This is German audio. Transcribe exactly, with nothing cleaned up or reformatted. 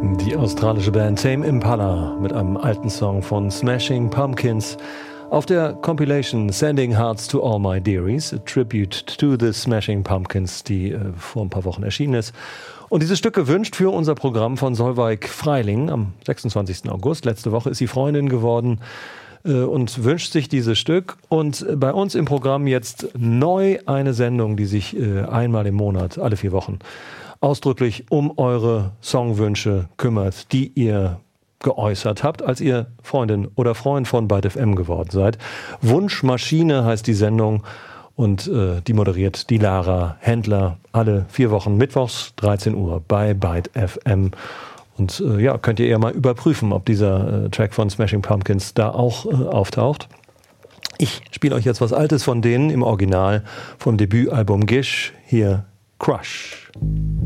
Die australische Band Tame Impala mit einem alten Song von Smashing Pumpkins auf der Compilation Sending Hearts to All My Dearies, a tribute to the Smashing Pumpkins, die äh, vor ein paar Wochen erschienen ist. Und dieses Stück gewünscht für unser Programm von Solveig Freiling am sechsundzwanzigsten August. Letzte Woche ist sie Freundin geworden äh, und wünscht sich dieses Stück. Und bei uns im Programm jetzt neu eine Sendung, die sich äh, einmal im Monat, alle vier Wochen, ausdrücklich um eure Songwünsche kümmert, die ihr geäußert habt, als ihr Freundin oder Freund von Byte F M geworden seid. Wunschmaschine heißt die Sendung und äh, die moderiert die Lara Händler alle vier Wochen mittwochs dreizehn Uhr bei Byte F M. Und äh, ja, könnt ihr eher mal überprüfen, ob dieser äh, Track von Smashing Pumpkins da auch äh, auftaucht. Ich spiele euch jetzt was Altes von denen im Original vom Debütalbum Gish, hier Crush.